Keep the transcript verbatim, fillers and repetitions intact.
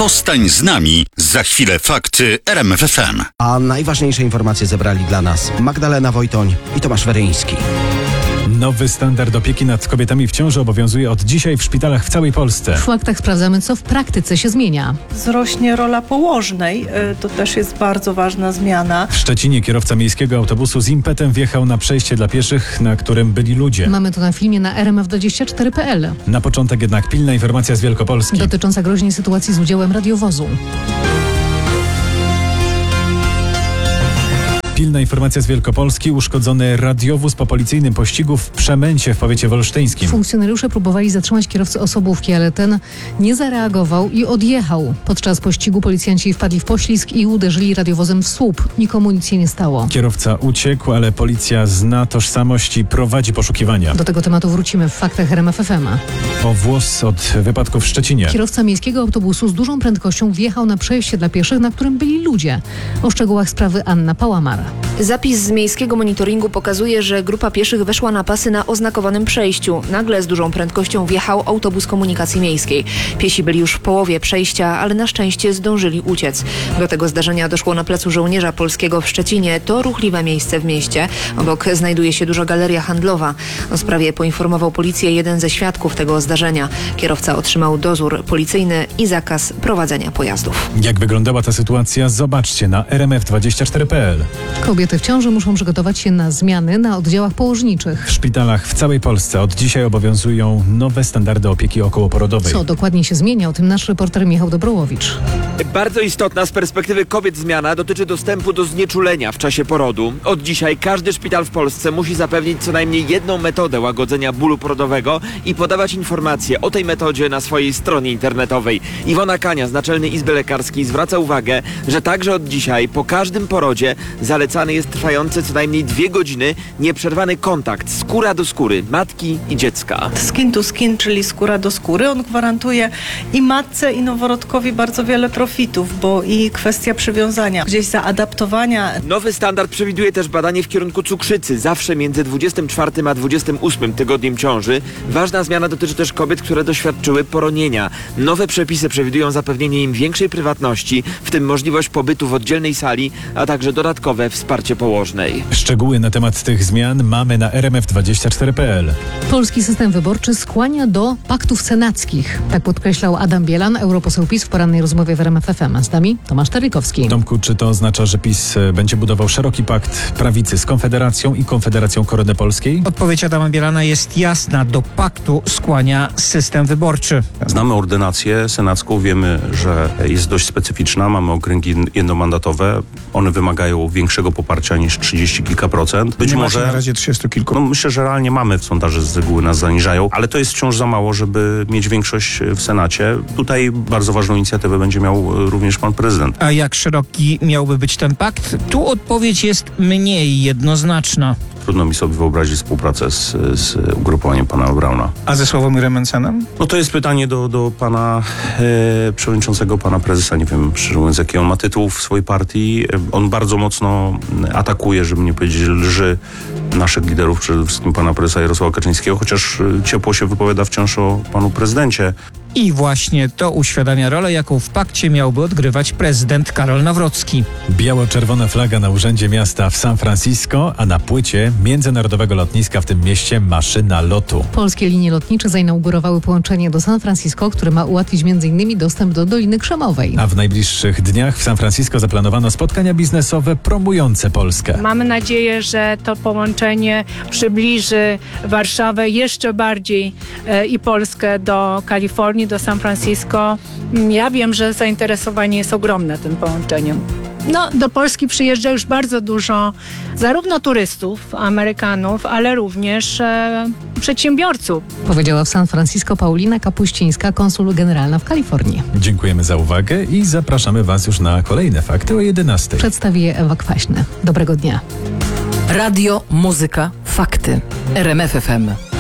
Zostań z nami. Za chwilę fakty R M F F M. A najważniejsze informacje zebrali dla nas Magdalena Wojtoń i Tomasz Weryński. Nowy standard opieki nad kobietami w ciąży obowiązuje od dzisiaj w szpitalach w całej Polsce. W faktach sprawdzamy, co w praktyce się zmienia. Wzrośnie rola położnej, to też jest bardzo ważna zmiana. W Szczecinie kierowca miejskiego autobusu z impetem wjechał na przejście dla pieszych, na którym byli ludzie. Mamy to na filmie na R M F dwadzieścia cztery kropka p l. Na początek jednak pilna informacja z Wielkopolski. Dotycząca groźnej sytuacji z udziałem radiowozu. Pilna informacja z Wielkopolski. Uszkodzony radiowóz po policyjnym pościgu w Przemęcie w powiecie wolsztyńskim. Funkcjonariusze próbowali zatrzymać kierowcę osobówki, ale ten nie zareagował i odjechał. Podczas pościgu policjanci wpadli w poślizg i uderzyli radiowozem w słup. Nikomu nic się nie stało. Kierowca uciekł, ale policja zna tożsamość i prowadzi poszukiwania. Do tego tematu wrócimy w faktach R M F F M. O włos od wypadku w Szczecinie. Kierowca miejskiego autobusu z dużą prędkością wjechał na przejście dla pieszych, na którym byli ludzie. O szczegółach sprawy Anna Pałamara. Zapis z miejskiego monitoringu pokazuje, że grupa pieszych weszła na pasy na oznakowanym przejściu. Nagle z dużą prędkością wjechał autobus komunikacji miejskiej. Piesi byli już w połowie przejścia, ale na szczęście zdążyli uciec. Do tego zdarzenia doszło na placu Żołnierza Polskiego w Szczecinie. To ruchliwe miejsce w mieście. Obok znajduje się duża galeria handlowa. O sprawie poinformował policję jeden ze świadków tego zdarzenia. Kierowca otrzymał dozór policyjny i zakaz prowadzenia pojazdów. Jak wyglądała ta sytuacja? Zobaczcie na R M F dwadzieścia cztery kropka p l. Kobiety w ciąży muszą przygotować się na zmiany na oddziałach położniczych. W szpitalach w całej Polsce od dzisiaj obowiązują nowe standardy opieki okołoporodowej. Co dokładnie się zmienia? O tym nasz reporter Michał Dobrołowicz. Bardzo istotna z perspektywy kobiet zmiana dotyczy dostępu do znieczulenia w czasie porodu. Od dzisiaj każdy szpital w Polsce musi zapewnić co najmniej jedną metodę łagodzenia bólu porodowego i podawać informacje o tej metodzie na swojej stronie internetowej. Iwona Kania z Naczelnej Izby Lekarskiej zwraca uwagę, że także od dzisiaj po każdym porodzie zalecany jest trwający co najmniej dwie godziny nieprzerwany kontakt skóra do skóry matki i dziecka. Skin to skin, czyli skóra do skóry, on gwarantuje i matce, i noworodkowi bardzo wiele profitów, bo i kwestia przywiązania, gdzieś zaadaptowania. Nowy standard przewiduje też badanie w kierunku cukrzycy, zawsze między dwudziestym czwartym a dwudziestym ósmym tygodniem ciąży. Ważna zmiana dotyczy też kobiet, które doświadczyły poronienia. Nowe przepisy przewidują zapewnienie im większej prywatności, w tym możliwość pobytu w oddzielnej sali, a także dodatkowe wsparcie położnej. Szczegóły na temat tych zmian mamy na R M F dwadzieścia cztery kropka p l. Polski system wyborczy skłania do paktów senackich. Tak podkreślał Adam Bielan, europoseł PiS w porannej rozmowie w R M F F M. Z nami Tomasz Terykowski. Tomku, czy to oznacza, że PiS będzie budował szeroki pakt prawicy z Konfederacją i Konfederacją Korony Polskiej? Odpowiedź Adama Bielana jest jasna. Do paktu skłania system wyborczy. Znamy ordynację senacką, wiemy, że jest dość specyficzna. Mamy okręgi jednomandatowe. One wymagają większego poparcia niż trzydzieści kilka procent. Być Nie może macie na razie trzydziestu kilku. No myślę, że realnie mamy, w sondaży z reguły nas zaniżają, ale to jest wciąż za mało, żeby mieć większość w Senacie. Tutaj bardzo ważną inicjatywę będzie miał również pan prezydent. A jak szeroki miałby być ten pakt? Tu odpowiedź jest mniej jednoznaczna. Trudno mi sobie wyobrazić współpracę z, z ugrupowaniem pana Brauna. A ze Sławomirem Mencenem? No to jest pytanie do, do pana e, przewodniczącego, pana prezesa. Nie wiem, szczerze mówiąc, jaki on ma tytuł w swojej partii. On bardzo mocno atakuje, żeby nie powiedzieć lży, naszych liderów, przede wszystkim pana prezesa Jarosława Kaczyńskiego, chociaż ciepło się wypowiada wciąż o panu prezydencie. I właśnie to uświadamia rolę, jaką w pakcie miałby odgrywać prezydent Karol Nawrocki. Biało-czerwona flaga na urzędzie miasta w San Francisco, a na płycie międzynarodowego lotniska w tym mieście maszyna lotu. Polskie linie lotnicze zainaugurowały połączenie do San Francisco, które ma ułatwić między innymi dostęp do Doliny Krzemowej. A w najbliższych dniach w San Francisco zaplanowano spotkania biznesowe promujące Polskę. Mamy nadzieję, że to połączenie przybliży Warszawę jeszcze bardziej e, i Polskę do Kalifornii, do San Francisco. Ja wiem, że zainteresowanie jest ogromne tym połączeniem. No, do Polski przyjeżdża już bardzo dużo zarówno turystów, Amerykanów, ale również e, przedsiębiorców. Powiedziała w San Francisco Paulina Kapuścińska, konsul generalna w Kalifornii. Dziękujemy za uwagę i zapraszamy Was już na kolejne fakty o jedenastej. Przedstawi je Ewa Kwaśny. Dobrego dnia. Radio, muzyka, fakty. R M F F M.